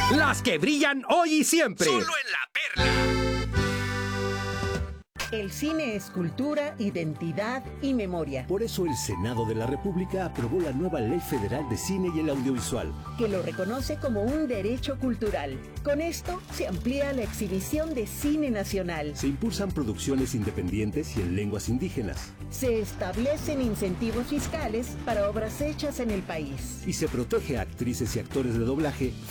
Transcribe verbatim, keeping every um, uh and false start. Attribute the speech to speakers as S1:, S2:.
S1: Las que brillan hoy y siempre.
S2: Solo en La Perla.
S3: El cine es cultura, identidad y memoria.
S4: Por eso el Senado de la República aprobó la nueva Ley Federal de Cine y el Audiovisual,
S3: que lo reconoce como un derecho cultural. Con esto se amplía la exhibición de cine nacional.
S4: se impulsan producciones independientes y en lenguas indígenas,
S3: Se establecen incentivos fiscales para obras hechas en el país.
S4: y se protege a actrices y actores de doblaje